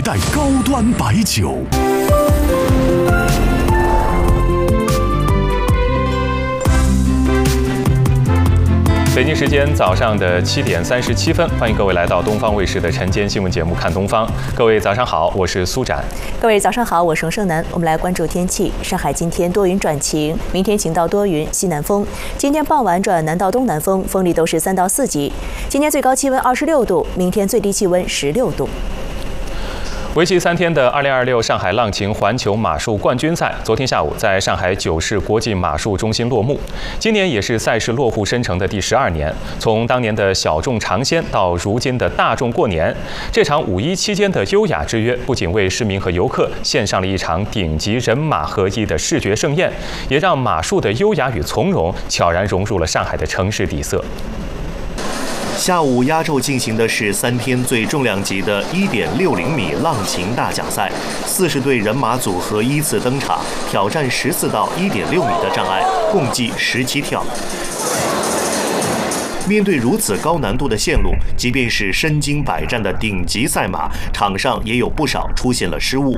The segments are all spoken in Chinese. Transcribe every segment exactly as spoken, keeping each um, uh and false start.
代高端白酒。 北京时间早上的七点三十七分，欢迎各位来到东方卫视的晨间新闻节目《看东方》。各位早上好，我是苏展。 各位早上好，我是盛楠。我们来关注天气。上海今天多云转晴，明天晴到多云，西南风。今天傍晚转南到东南风，风力都是三到四级。今天最高气温二十六度，明天最低气温十六度。 为期三天的二零二六上海浪琴环球马术冠军赛，昨天下午在上海九市国际马术中心落幕。今年也是赛事落户申城的第十二年，从当年的小众尝鲜到如今的大众过年，这场五一期间的优雅之约，不仅为市民和游客献上了一场顶级人马合一的视觉盛宴，也让马术的优雅与从容悄然融入了上海的城市底色。 下午压轴进行的是三天最重量级的一点六零米浪琴大奖赛，四十对人马组合依次登场，挑战十四到一点六米的障碍，共计十七跳。面对如此高难度的线路，即便是身经百战的顶级赛马，场上也有不少出现了失误。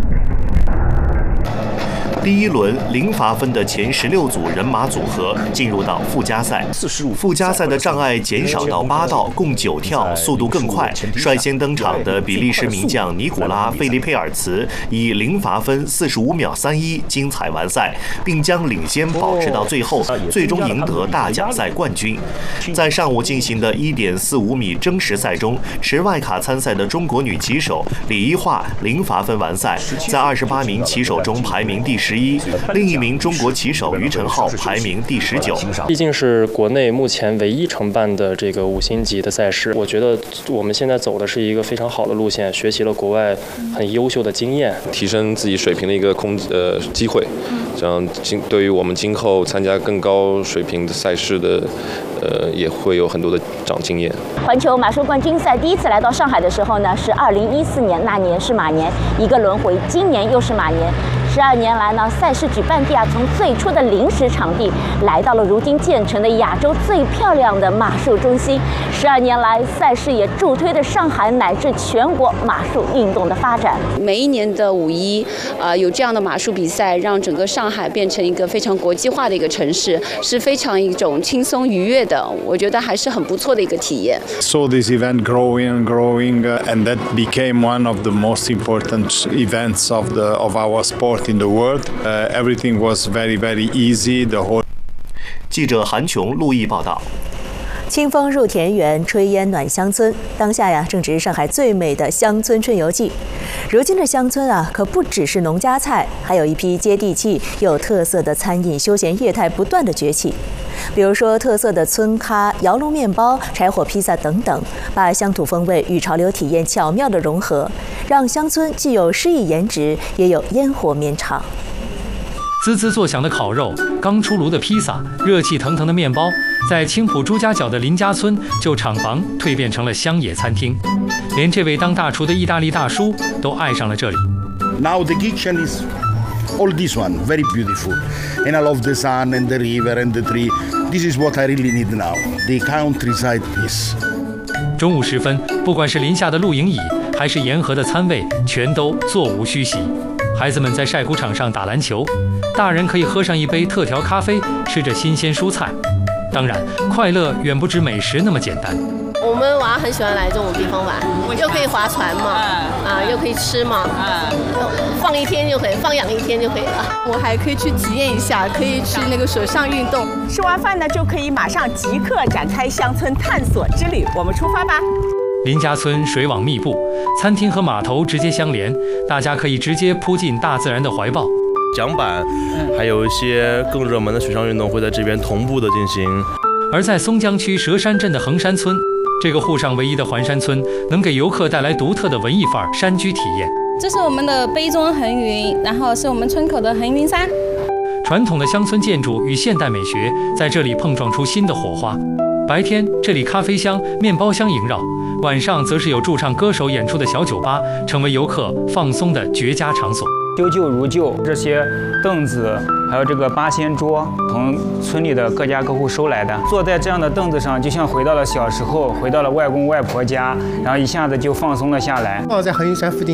第一轮零罚分的前十六组人马组合进入到附加赛，附加赛的障碍减少到八道，共九跳，速度更快。率先登场的比利时名将尼古拉·费利佩尔茨以零罚分四十五秒三一精彩完赛，并将领先保持到最后，最终赢得大奖赛冠军。在上午进行的一点四五米争实赛中，持外卡参赛的中国女骑手李一桦零罚分完赛，在二十八名骑手中排名第十一，另一名中国骑手于晨浩排名第十九。 毕竟是国内目前唯一承办的这个五星级的赛事，我觉得我们现在走的是一个非常好的路线，学习了国外很优秀的经验， 提升自己水平的一个空呃机会。这样今对于我们今后参加更高水平的赛事的，呃，也会有很多的长经验。 环球马术冠军赛第一次来到上海的时候呢，是二零一四年，那年是马年，一个轮回，今年又是马年。十二年来呢，赛事举办地啊，从最初的临时场地，来到了如今建成的亚洲最漂亮的马术中心。十二年来，赛事也助推着上海乃至全国马术运动的发展。 每一年的五一，呃，有这样的马术比赛，让整个上海变成一个非常国际化的一个城市，是非常一种轻松愉悦的，我觉得还是很不错的一个体验。 So this event growing and growing, uh, and that became one of the most important events of the of our sport.In the world, uh, everything was very, very easy. The whole. 记者韩琼、陆毅报道。 清风入田园，炊烟暖乡村。当下呀，正值上海最美的乡村春游季。如今的乡村啊，可不只是农家菜，还有一批接地气又有特色的餐饮休闲业态不断的崛起。比如说特色的村咖、窑炉面包、柴火披萨等等，把乡土风味与潮流体验巧妙的融合，让乡村既有诗意颜值，也有烟火绵长。 滋滋作响的烤肉，刚出炉的披萨，热气腾腾的面包，在青浦朱家角的林家村，旧厂房蜕变成了乡野餐厅，连这位当大厨的意大利大叔都爱上了这里。 Now the kitchen is all this one, very beautiful, and I love the sun and the river and the tree. This is what I really need now, the countryside peace. 中午时分，不管是林下的露营椅，还是沿河的餐位，全都座无虚席。孩子们在晒谷场上打篮球，大人可以喝上一杯特调咖啡，吃着新鲜蔬菜。当然，快乐远不止美食那么简单。 我们娃很喜欢来这种地方玩，又可以划船嘛，啊，又可以吃嘛，啊，放一天就可以，放养一天就可以了。 我还可以去体验一下，可以去那个水上运动。 吃完饭呢，就可以马上即刻展开乡村探索之旅。我们出发吧！ 林家村水网密布，餐厅和码头直接相连，大家可以直接扑进大自然的怀抱。 桨板，还有一些更热门的水上运动会在这边同步的进行。 而在松江区蛇山镇的横山村，这个沪上唯一的环山村，能给游客带来独特的文艺范儿山居体验。 这是我们的杯中横云，然后是我们村口的横云山。 传统的乡村建筑与现代美学在这里碰撞出新的火花。白天这里咖啡香、面包香萦绕，晚上则是有驻唱歌手演出的小酒吧，成为游客放松的绝佳场所。 修旧如旧，这些凳子还有这个八仙桌，从村里的各家各户收来的。坐在这样的凳子上，就像回到了小时候，回到了外公外婆家，然后一下子就放松了下来。 在横云山附近